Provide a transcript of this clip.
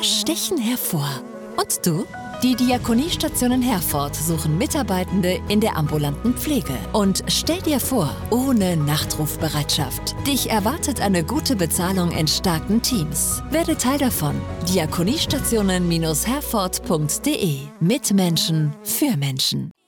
stechen hervor. Und du? Die Diakoniestationen Herford suchen Mitarbeitende in der ambulanten Pflege. Und stell dir vor, ohne Nachtrufbereitschaft. Dich erwartet eine gute Bezahlung in starken Teams. Werde Teil davon. Diakoniestationen-herford.de. Mit Menschen für Menschen.